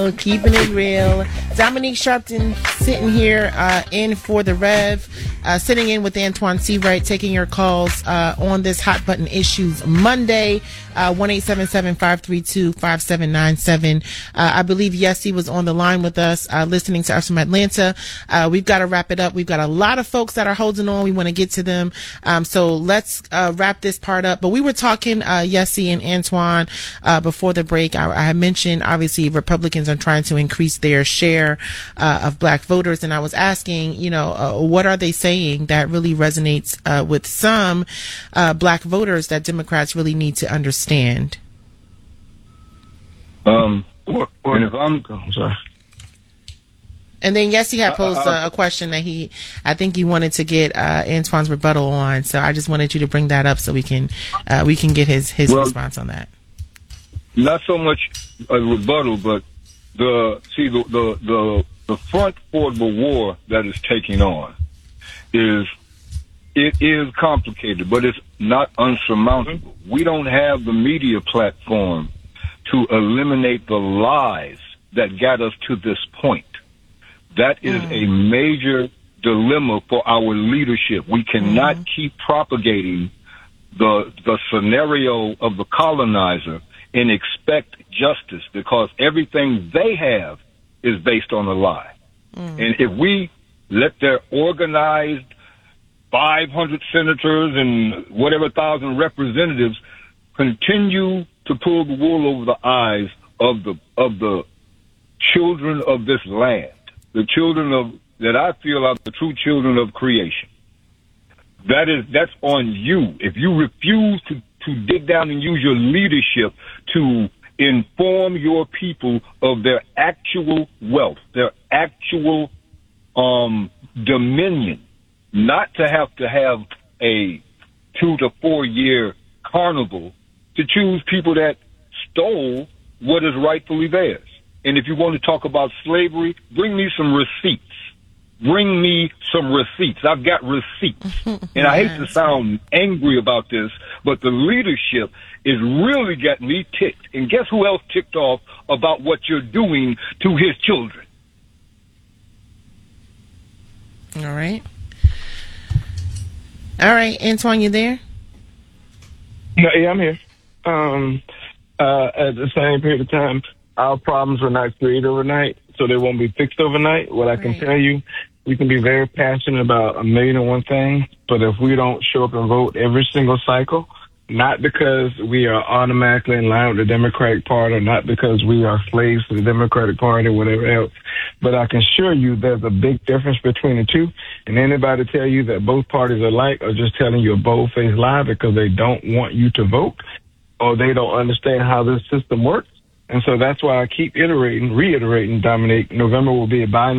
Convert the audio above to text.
Keeping it real. Dominique Sharpton sitting here in for the Rev, sitting in with Antoine Seawright, taking your calls on this Hot Button Issues Monday, 1-877-532-5797. I believe Yessie was on the line with us, listening to us from Atlanta. We've got to wrap it up. We've got a lot of folks that are holding on. We want to get to them. So let's wrap this part up. But we were talking, Yessie and Antoine, before the break. I had mentioned, obviously, Republicans are trying to increase their share of black voters, and I was asking, what are they saying that really resonates with some black voters that Democrats really need to understand? And if I'm sorry. And then Yessie had posed a question that I think he wanted to get Antoine's rebuttal on. So I just wanted you to bring that up so we can get his response on that. Not so much a rebuttal, but the front for the war that is taking on is complicated, but it's not unsurmountable. We don't have the media platform to eliminate the lies that got us to this point. That is a major dilemma for our leadership. We cannot keep propagating the scenario of the colonizer and expect justice, because everything they have is based on a lie. And if we let their organized 500 senators and whatever 1,000 representatives continue to pull the wool over the eyes of the children of this land, the children that I feel are the true children of creation, that's on you. If you refuse to dig down and use your leadership to inform your people of their actual wealth, their actual dominion, not to have a 2 to 4 year carnival to choose people that stole what is rightfully theirs. And if you want to talk about slavery, bring me some receipts. Bring me some receipts. I've got receipts. And I hate to sound angry about this, but the leadership is really getting me ticked. And guess who else ticked off about what you're doing to his children? All right. Antoine, you there? Yeah, I'm here. At the same period of time, our problems were not created overnight, so they won't be fixed overnight. What I can tell you, we can be very passionate about 1,000,001 things, but if we don't show up and vote every single cycle, not because we are automatically in line with the Democratic Party, or not because we are slaves to the Democratic Party or whatever else, but I can assure you there's a big difference between the two, and anybody tell you that both parties are alike are just telling you a bold-faced lie because they don't want you to vote, or they don't understand how this system works. And so that's why I keep reiterating, Dominique, November will be a binary